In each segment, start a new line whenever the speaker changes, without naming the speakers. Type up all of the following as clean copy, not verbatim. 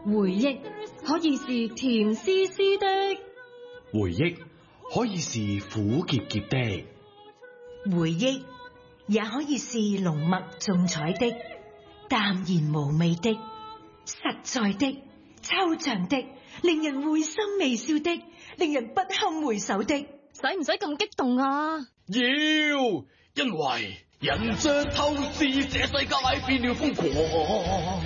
回憶可以是甜絲絲的，
回憶可以是苦澀澀的，
回憶也可以是濃墨重彩的、淡然無味的、實在的、抽象的、令人會心微笑的、令人不堪回首的。
使唔使咁激動啊？
要，因為人像透視，這世界變了瘋狂，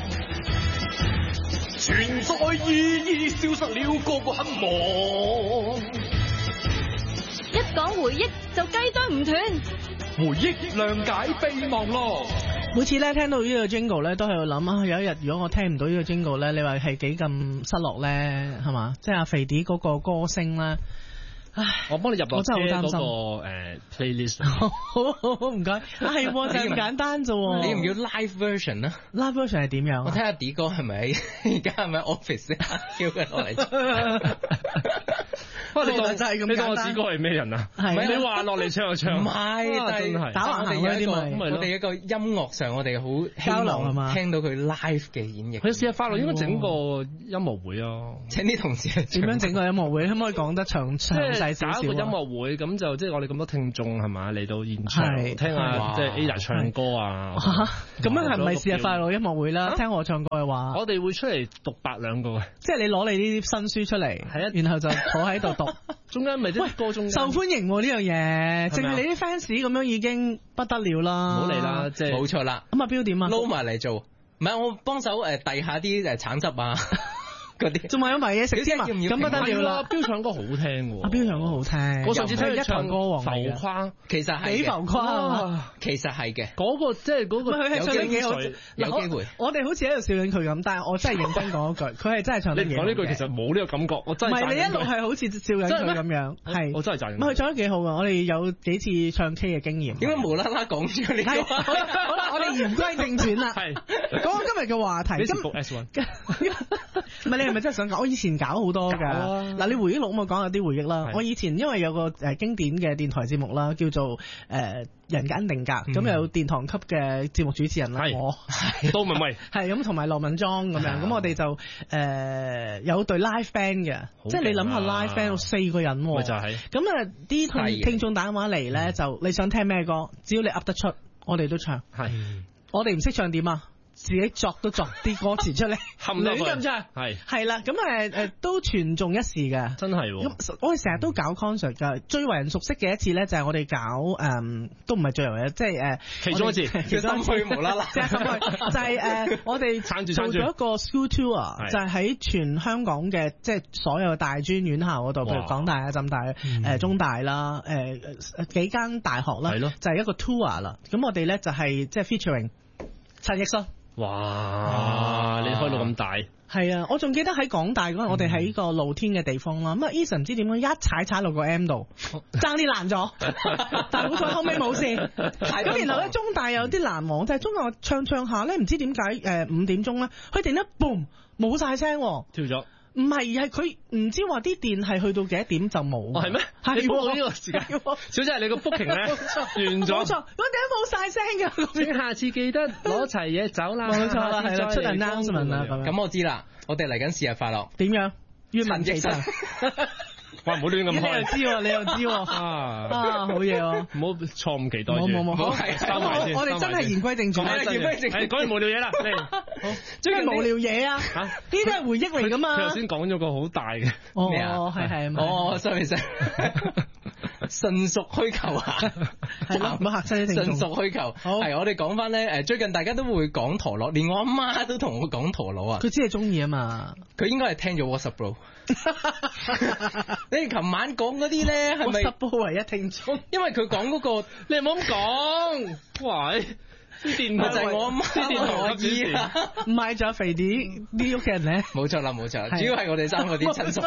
存在意義消失了，個個很忙。
一講回憶就雞啄唔斷，
回憶諒解備忘錄。
每次咧聽到呢個 jingle 咧，都喺度諗啊，有一日如果我聽唔到呢個 jingle 咧，你話係幾咁失落咧，係嘛？即係阿肥啲嗰個歌聲咧。唉，
我幫你入落車嗰個playlist。
好唔該。係喎，就咁簡單啫喎。
你要唔要 live version 啊
？live version 係點樣？
我睇下 D 哥係咪而家係咪 office 叫佢落嚟？
你當
就係咁
你當我 D 哥係咩人啊？係你話落嚟唱就唱，
唔係，
真係
打橫行嗰啲咪。
我哋一個音樂上，我哋好
交流係嘛？
聽到佢 live 嘅演繹。
佢試下快樂應該整個音樂會啊！
請啲同事
點樣整個音樂會？可唔可以講得詳細？
搞一個音樂會咁就即係我哋咁多聽眾係嘛嚟到現場聽下即係 Ada 唱歌啊！
咁樣係咪試下快樂音樂會啦？聽我唱歌嘅話，
我哋會出嚟獨白兩個嘅，
即係你攞你呢啲新書出嚟，係啊，然後就坐喺度讀，
中間咪啲歌中
受歡迎喎呢樣嘢，淨係你啲 fans 咁樣已經不得了啦！
唔好嚟啦，即係
冇錯啦。
咁阿標點啊？
撈埋嚟做，唔係我幫手遞下啲橙汁啊！
仲埋有埋嘢食添啊！咁不得了啦！
標唱歌好聽喎，
阿標唱歌好聽。
我上次聽佢唱
歌王
浮誇，
其實係
幾浮誇，
其實係嘅。
嗰個即係嗰個
佢係唱得幾好，
有機會。
我哋好似喺度笑緊佢咁，但係我真係認真講一句，佢係真係唱得幾好。
你講呢句其實冇呢個感覺，我真係
唔係你一路係好似笑緊佢咁樣，係
我真係讚。
佢唱得幾好啊！我哋有幾次唱 K 嘅經驗。
點解無啦啦講咗呢個？
好啦，我哋言歸正傳啦。係講今日嘅話題。唔係你係咪真係想講？我以前搞好多㗎。嗱，你回憶錄我講下啲回憶啦。我以前因為有個經典嘅電台節目啦，叫做人間定格，咁有殿堂級嘅節目主持人啦，我
杜文蔚
係咁，同埋羅敏莊咁樣，咁我哋就有隊 live band 嘅，即係你諗下 live band 有4個人，
咪就係
咁啊啲聽眾打電話嚟咧，就你想聽咩歌，只要你噏得出，我哋都唱。係我哋唔識唱點啊？自己作都作啲歌詞出嚟，亂咁唱，係啦，咁都傳頌一時嘅，
真係。
咁我哋成日都搞 concert 㗎，最為人熟悉嘅一次咧就係我哋搞都唔係最為人，即係
其中一次，
其實佢無啦啦，
就係我哋做咗一個 school tour，就係喺全香港嘅即係所有大專院校嗰度，譬如港大啊、浸大、中大啦、幾間大學啦，就係一個 tour 啦。咁我哋咧就係即係 featuring 陳奕迅。
哇！你開到咁大，
係啊！我仲記得喺港大嗰陣，我哋喺個露天嘅地方啦。咁啊，Eason 唔知點樣一踩落個 M 度，爭啲爛咗，但係好彩後尾冇事。咁然後咧，中大有啲難忘，就係中大唱下咧，唔知點解5點鐘咧，佢突然間 boom 冇晒聲，跳咗。唔係，係佢唔知話啲電係去到幾多點就冇。係咩？係
你報到呢個時間，小姐你個 booking 咧完咗。冇錯，
我哋都冇晒聲㗎。
你下次記得攞齊嘢走啦。
冇錯啦，係啦，出 announcement 啦咁樣。
咁我知啦，我哋嚟緊試日快樂。
點樣？願聞其詳。
哇！唔好亂咁開。
你又知喎，你又知喎。好嘢喎！
唔好錯誤期待。
冇。好，我哋真係言歸正傳。
講完無聊嘢啦。
好，最近無聊嘢啊！呢啲係回憶嚟㗎嘛。
佢頭先講咗個好大嘅。
咩啊？係。
sorry。純屬虛構啊！
係咯，唔好嚇親啲聽眾。
純屬虛構。係我哋講翻咧，最近大家都會講陀螺，連我阿媽都同我講陀螺啊。
佢知係中意啊嘛。
佢應該係聽咗 WhatsApp Bro。你哋琴晚講嗰啲咧，係咪
WhatsApp Bro 唯一聽眾？
因為佢講嗰個，
你唔好咁講。喂，啲電台
就係我阿媽，啲電台我姨啊。
唔係，仲有肥啲啲屋企人咧。
冇錯啦，主要係我哋3個啲親屬。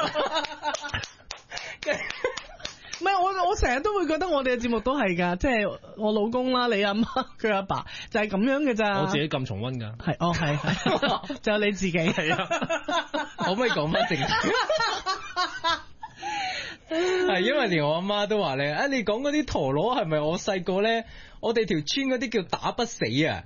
唔係我成日都會覺得我哋嘅節目都係㗎，即係我老公啦、你阿媽、佢阿爸就係咁樣嘅咋。
我自己咁重溫㗎。
係，就有你自己。係啊，
可唔可以講翻正？係因為連我阿媽都話咧，你講嗰啲陀螺係咪我細個咧？我哋條村嗰啲叫打不死啊。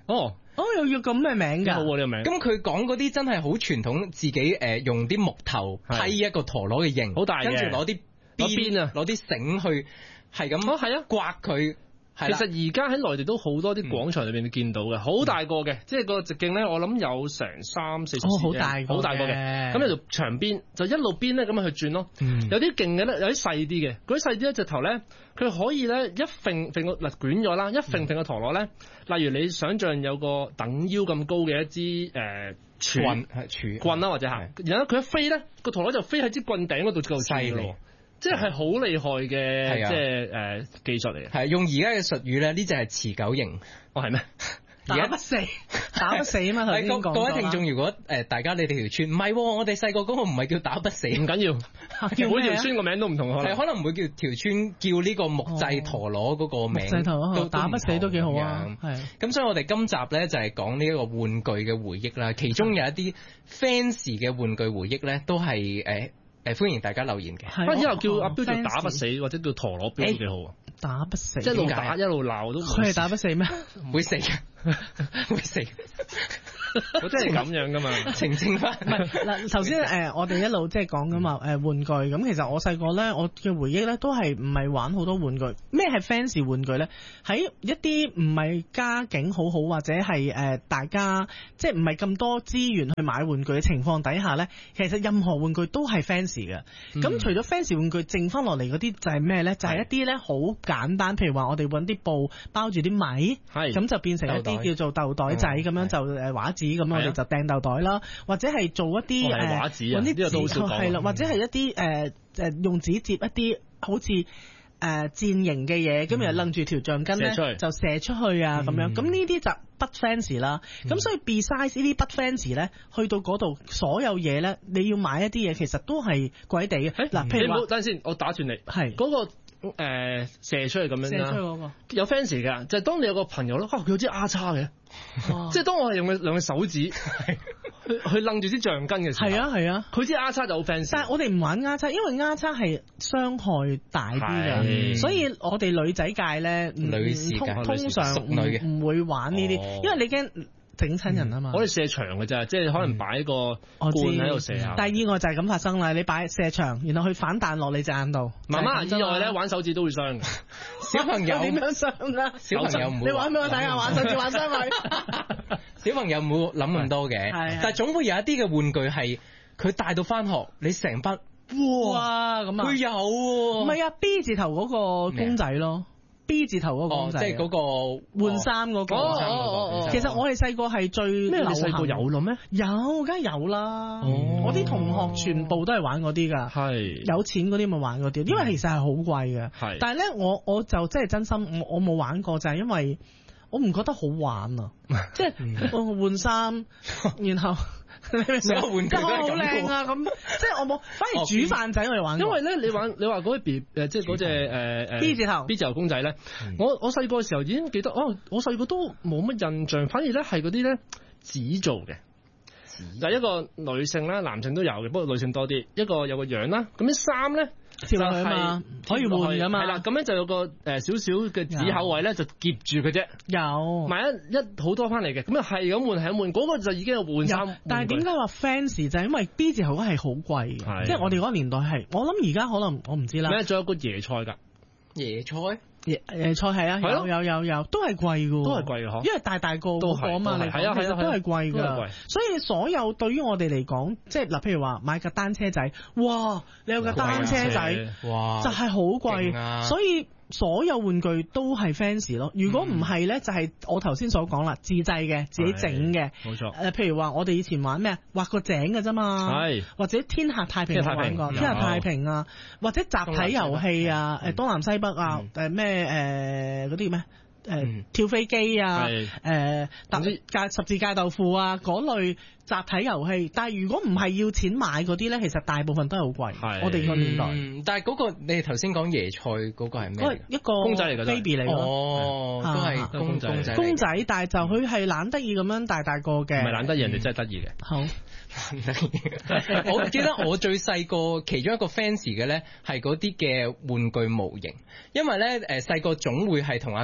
哦，又要咁咩名㗎？
好喎呢個名。
咁佢講嗰啲真係好傳統，自己用啲木頭批一個陀螺嘅形，
好大嘅，
跟住攞啲邊啊，攞啲繩去係咁係啊刮佢。
其實而家喺內地都好多啲廣場裏邊見到嘅，好大個嘅，即係個直徑咧，我諗有成30-40
哦，好大
嘅。咁喺度長邊就一路邊咧咁樣去轉咯。有啲勁嘅咧，有啲細啲嘅，嗰啲細啲咧直頭咧，佢可以咧一揈個嗱捲咗啦，一揈個陀螺咧，例如你想象有個等腰咁高嘅一支棍啦，或者係，然後佢一飛咧，個陀螺就飛喺支棍頂嗰度就夠細咯。即係好厲害嘅，即係技術嚟嘅。係用而家嘅術語咧，呢隻係持久型。哦，係咩？
打不死啊嘛！頭先講
各位聽眾，如果大家你哋條村唔係，我哋細個嗰個唔係叫打不死，唔緊要，
每條村個名都唔同，
可能唔會叫條村叫呢個木製陀螺嗰個名。
木製陀螺打不死都幾好啊！係。
咁所以我哋今集咧就係講呢一個玩具嘅回憶啦，其中有一啲 fans 嘅玩具回憶咧，都係歡迎大家留言嘅。
以後叫阿標做打不死，或者叫陀螺標都幾好啊！
打不死，
一路打一路鬧都。
佢係打不死咩？
唔會死嘅，會死。
我真係咁樣噶嘛？
澄清翻。
唔係嗱，頭先我哋一路即係講噶嘛，玩具咁，其實我細個咧，我嘅回憶咧都係唔係玩好多玩具。咩係 fans 玩具咧？喺一啲唔係家境好好或者係大家即係唔係咁多資源去買玩具嘅情況底下咧，其實任何玩具都係 fans 嘅。咁除咗 fans 玩具，剩翻落嚟嗰啲就係咩咧？就係一啲咧好簡單，譬如話我哋揾啲布包住啲米，咁就變成一啲叫做豆袋仔咁樣就畫紙咁，我哋就掟豆袋啦，或者係做一啲
畫紙啊，呢個都好少講。
係啦，或者係一啲用紙接一啲好似箭形嘅嘢，咁又擸住條橡筋咧，就射出去啊咁樣。咁呢啲就不 fans 啦。咁所以 besides 呢啲不 fans 咧，去到嗰度所有嘢咧，你要買一啲嘢，其實都係貴地嘅。嗱，譬如話，
等陣先，我打斷你。
係
嗰個射出去咁樣啦。
射出去嗰個
有 fans 㗎，就係當你有個朋友咧，佢有支丫叉嘅。即係當我係用兩隻手指去擸住啲橡筋嘅時候，
係啊，
佢支丫叉就好 fans。
但係我哋唔玩丫叉，因為丫叉係傷害大啲嘅，所以我哋女仔界咧，通常唔會玩呢啲，因為你驚整親人啊嘛。
我哋射牆嘅啫，即係可能擺個罐喺度射下。
但係意外就係咁發生啦，你擺射牆，然後佢反彈落你隻眼度。
媽媽意外咧，玩手指都會傷嘅。
小朋友
點樣傷啊？
小朋友唔會，
你玩俾我睇下，玩手指玩傷咪？
小朋友唔會諗咁多嘅，但係總會有一啲嘅玩具係佢帶到翻學，你成班
哇咁啊！
佢有喎，
唔係啊 B 字頭嗰個公仔咯。B 字頭嗰個公仔，
即係嗰個
換衫嗰個。其實我哋細個係最
咩？你細個有咯咩？
有，梗係有啦。我啲同學全部都係玩嗰啲㗎。係有錢嗰啲咪玩嗰啲，因為其實係好貴嘅。係，但係咧，我就真係真心，我冇玩過，就係因為我唔覺得好玩啊。即係我換衫，然後。
成個玩具都係
好靚啊！咁即係我冇，反而煮飯仔我哋玩。
因為咧，你話嗰啲即係嗰隻
B 字頭
B 字頭公仔咧，我細個嘅時候已經記得，我細個都冇乜印象，反而咧係嗰啲咧紙做嘅。就一個女性啦，男性都有嘅，不過女性多啲。一個有個樣啦，咁啲衫咧
貼落去嘛，可以換噶嘛。係啦，
咁樣就有個少少嘅紙口位咧，就夾住佢啫。有買一好多翻嚟嘅，咁啊係咁換係咁換，嗰個就已經有換衫。
但係點解話 fans 就係因為 B 字頭嗰係好貴嘅，即係我哋嗰個年代係，我諗而家可能我唔知啦。
咩？仲有個椰菜㗎？
椰菜？
椰菜係啊，有，都係貴㗎，
都係貴嘅嗬，
因為大個嗰個啊嘛，你講其實都係貴㗎，所以所有對於我哋嚟講，即係嗱，譬如話買架單車仔，哇，你有架單車仔，哇，就係好貴，所以。所有玩具都係 fans 咯，如果唔係咧，就係我頭先所講啦，自製嘅，自己整嘅，冇錯。譬如話我哋以前玩咩畫個井嘅啫嘛，係或者天下太平玩過，天下太平啊，或者集體遊戲啊，東南西北啊，咩嗰啲咩？跳飛機啊，十字界豆腐啊，嗰類集體遊戲，但係如果唔係要錢買嗰啲咧，其實大部分都係好貴。我哋個年代，
但係嗰個你頭先講椰菜嗰個係咩？
一個
公仔嚟嘅
baby 嚟咯，
都係公仔。
公仔，但係就佢係懶得意咁樣大個嘅，
唔係懶得意，人哋真係得意嘅。
好。
我記得我最細個其中一個 fans 嘅咧係嗰啲嘅玩具模型，因為咧細個總會係同阿哥一齊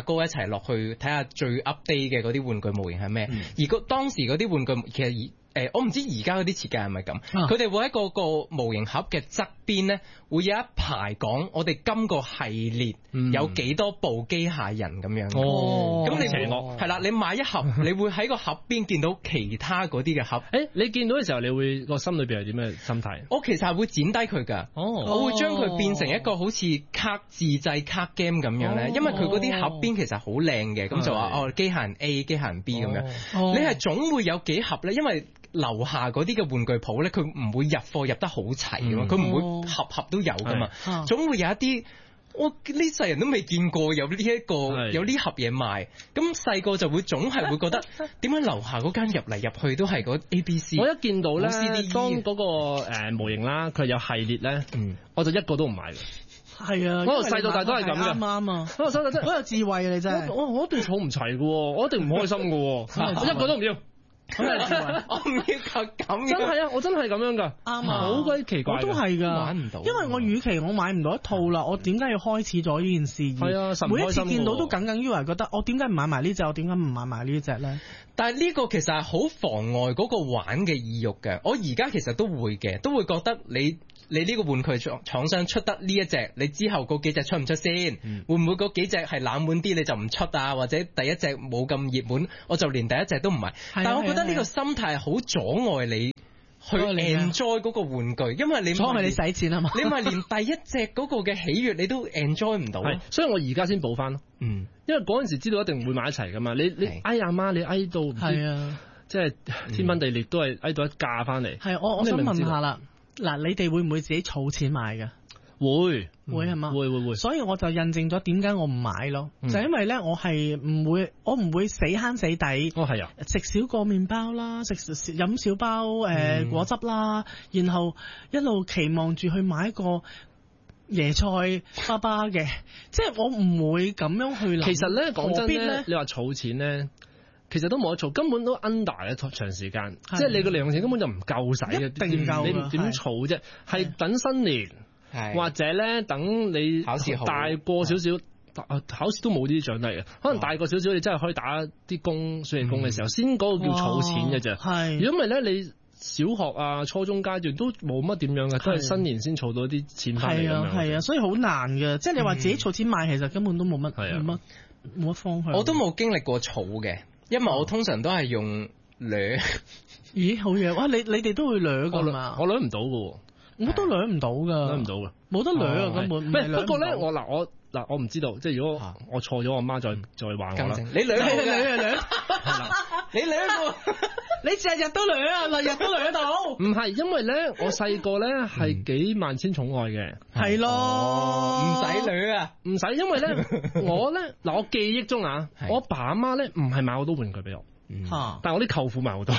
齊落去睇下最 update 嘅嗰啲玩具模型係咩。而當時嗰啲玩具其實我唔知而家嗰啲設計係咪咁，佢哋會喺個模型盒嘅側邊咧，會有一排講我哋今個系列有幾多部機械人咁樣。咁你係啦，你買一盒，你會喺個盒邊見到其他嗰啲嘅盒。
你見到嘅時候，你會個心裏邊係點嘅心態？
我其實係會剪低佢㗎。我會將佢變成一個好似卡自製卡 game 咁樣咧，因為佢嗰啲盒邊其實好靚嘅，咁就話機械人 A、機械人 B 咁樣。你係總會有幾盒咧，因為樓下嗰啲嘅玩具鋪咧，佢唔會入貨入得好齊㗎嘛，佢唔會盒盒都有㗎嘛，總會有一啲我呢世人都未見過有呢盒嘢賣。咁細個就會總係會覺得點解樓下嗰間入嚟入去都係嗰 A、B、C。我一見到咧，當嗰個模型啦，佢有系列咧，我就一個都唔買嘅。係啊，我由細到大都係咁嘅。啱啊！我由細到大好有智慧啊！你真係我一定儲唔齊嘅，我一定唔開心嘅，我一個都唔要。我唔要咁樣，真係啊！我真係咁樣噶，啱啊，好鬼奇怪，我都係噶，玩唔到。因為我與其我買唔到一套啦，我點解要開始咗呢件事？係啊，每一次見到都耿耿於懷，覺得我點解唔買埋呢隻？我點解唔買埋呢隻咧？但係呢個其實係好妨礙嗰個玩嘅意欲嘅。我而家其實都會嘅，都會覺得你呢個玩具廠商出得呢一隻，你之後嗰幾隻出唔出先？會唔會嗰幾隻係冷門啲你就唔出啊？或者第一隻冇咁熱門，我就連第一隻都唔買。但係我覺得呢個心態係好阻礙你去 enjoy 嗰個玩具，因為你阻礙你使錢啊嘛。你咪連第一隻嗰個嘅喜悅你都 enjoy 唔到。所以我而家先補翻咯。因為嗰陣時知道一定會買一齊噶嘛。你嗌阿媽，你嗌到唔知，即係天崩地裂都係嗌到一架翻嚟。係我想問下啦。嗱，你哋會唔會自己儲錢買㗎？會係嘛？會。所以我就印證咗點解我唔買咯，就因為咧我唔會死慳死抵。係啊，食少個麵包啦，飲少包果汁啦，然後一路期望住去買一個椰菜爸爸嘅，即係我唔會咁樣去諗。其實咧講真咧，你話儲錢咧。其實都冇得儲，根本都 under 嘅長時間，即係你個零用錢根本就唔夠使嘅，一定唔夠，你點儲啫？係等新年，或者咧等你考試大過少少，考試都冇呢啲獎勵嘅，可能大過少少，你真係可以打啲工、暑期工嘅時候，先嗰個叫儲錢嘅啫。如果唔係咧，你小學啊、初中階段都冇乜點樣嘅，都係新年先儲到啲錢翻嚟咁樣。係啊，所以好難嘅，即係你話自己儲錢買，其實根本都冇乜方向。我都冇經歷過儲嘅。因為我通常都係用掠。咦，好嘢！哇，你哋都會掠噶嘛？我掠唔到噶，我都掠唔到噶，掠唔到噶，冇得掠啊，根本。不過咧，我唔知道，即係如果我錯咗，我媽再話我啦。你掠係掠，你掠過，你日日都掠啊，日日都掠到。唔係，因為咧，我細個咧係幾萬千寵愛嘅。係咯，唔使掠啊，唔使，因為咧，我咧我記憶中啊，我爸阿媽咧唔係買好多玩具俾我，但係我啲舅父買好多。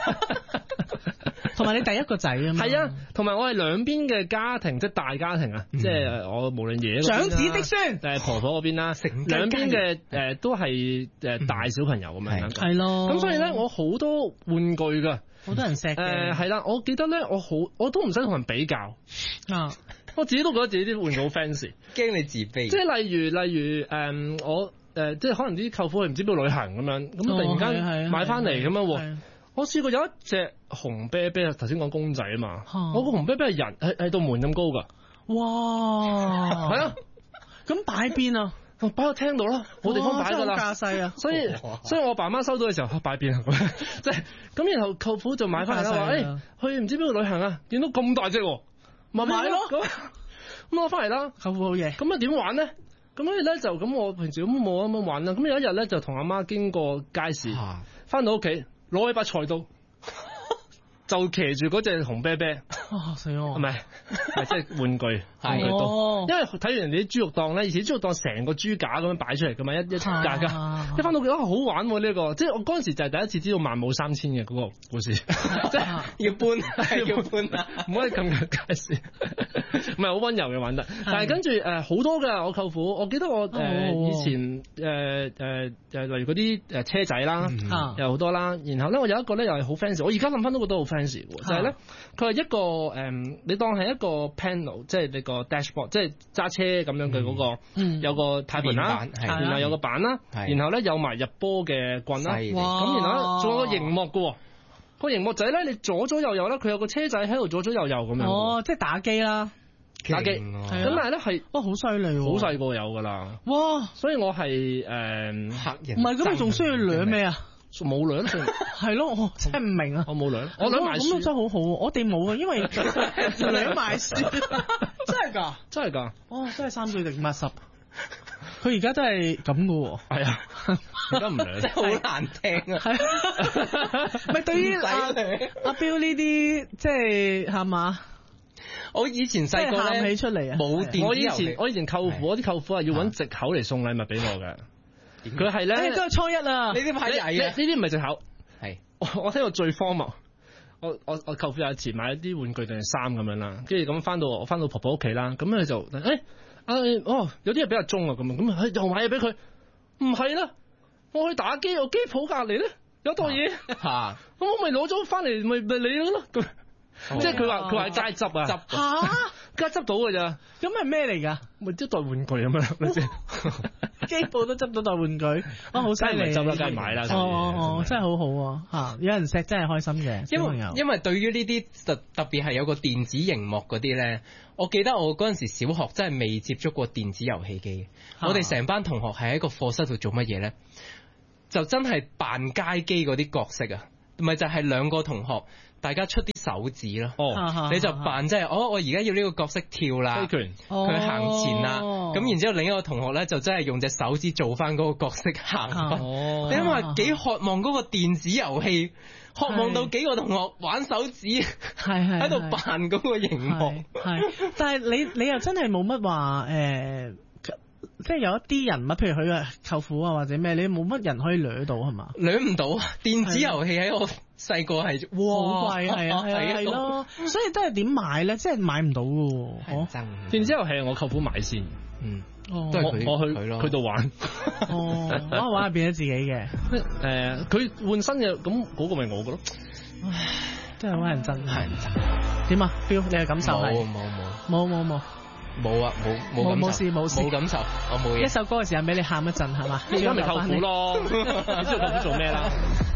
同埋你第一個仔啊嘛，係啊，同埋我係兩邊嘅家庭，即係大家庭啊，即係我無論爺爺長子的孫，婆婆嗰邊啦，兩邊嘅都係大小朋友咁樣，係咯。咁所以咧，我好多玩具噶，好多人錫嘅，係啦。我記得咧，我都唔使同人比較啊，我自己都覺得自己啲玩具好 fancy， 驚你自卑。即係例如我即係可能啲舅父去唔知邊度旅行咁樣，咁突然間買翻嚟咁樣喎。我試過有一隻紅啤啤，頭先講公仔啊嘛，我個紅啤啤係人係到門咁高噶，哇，係啊，咁擺邊啊？擺喺廳度啦，冇地方擺噶啦，架勢啊，所以我爸媽收到嘅時候，擺邊啊？即係咁，然後舅父就買翻嚟啦，話去唔知邊度旅行啊，見到咁大隻，咪買咯，咁我翻嚟啦，舅父好嘢，咁啊點玩咧？咁所以咧就咁，我平時咁冇咁樣玩啦。咁有一日咧就同阿媽經過街市，翻到屋企。攞起把菜刀，就騎住嗰隻紅啤啤，死我！係咪？即係玩具刀。因為睇完人哋啲豬肉檔咧，以前豬肉檔成個豬架咁樣擺出嚟噶嘛，一架噶。一翻到屋企好玩喎呢個，即係我嗰陣時就係第一次知道萬冇三千嘅嗰個故事，即係要搬啊，唔可以咁介紹，唔係好溫柔嘅玩得。但係跟住好多㗎，我舅父，我記得我以前例如嗰啲車仔啦，有好多啦。然後咧我有一個咧又係好 fancy，我而家諗翻都覺得好 fancy 喎，就係咧佢係一個
你當係一個 panel， 即係你個 dashboard， 即係揸車咁樣嘅嗰個，有個軚盤啦，然後有個板啦，然後咧有埋入波嘅棍啦，咁然後咧仲有個熒幕嘅喎，個熒幕仔咧你左左右右咧，佢有個車仔喺度左左右右咁樣。
哦，即係打機啦。
打機，咁但係咧係，
哇好犀利喎，
好細個有噶啦，
哇！
所以我係
客人，
唔係咁，你仲需要兩咩啊？
冇兩
係咯，我真係唔明啊！
我冇兩，我兩埋書，
咁真係好好，我哋冇啊，因為兩埋書，真係㗎，
真係㗎，
哦，真係3歲定80，佢而家真係咁嘅喎，
係啊，而家唔兩，
真係好難聽啊！
係，咪對於阿彪呢啲即係嘛？
我以前細個
喊起出嚟啊！
冇電子遊戲，
我以前舅父，我啲舅父係要揾藉口嚟送禮物俾我嘅。佢係咧，
都係初一啦。
你啲牌曳啊！
呢啲唔係藉口。
係
我聽過最荒謬。我舅父有一次買一啲玩具定係衫咁樣啦，跟住咁翻到婆婆屋企啦，咁佢就有啲嘢比較中啊咁又買嘢俾佢。唔係啦，我去打機，我機鋪隔離咧有袋嘢咁我咪攞咗翻嚟咪你咯咁。即係佢話喺街執啊，街執到㗎咋？
咁係咩嚟㗎？
咪一袋玩具咁樣，你知？
機鋪都執到袋玩具，好犀利！
執啦，梗係買啦。
真係好好啊！有人錫真係開心嘅。
因為對於呢啲特別係有個電子熒幕嗰啲咧，我記得我嗰陣時小學真係未接觸過電子遊戲機。我哋成班同學係喺個課室度做乜嘢咧？就真係扮街機嗰啲角色啊！咪就係兩個同學。大家出啲手指咯，你就扮即係，我而家要呢個角色跳啦，佢行前啦，咁然之後另一個同學咧就真係用隻手指做翻嗰個角色行翻。你諗下幾渴望嗰個電子遊戲，渴望到幾個同學玩手指，喺度扮嗰個熒幕。
係，但係你又真係冇乜話即係有一啲人物，譬如佢嘅舅父啊或者咩，你冇乜人可以掠到係嘛？
掠唔到，電子遊戲喺我細個係
好貴，係咯，所以都係點買咧？即係買唔到嘅。
電子遊戲我舅父買先，
都係
我去佢度玩。
玩係變咗自己嘅。
佢換新嘅，咁嗰個咪我嘅咯。
真係好人憎，係點啊？標你嘅感受係冇事，
冇感受，我冇嘢。
一首歌嘅時間俾你喊一陣係嘛？
而家咪舅父咯，你知道舅父做咩啦？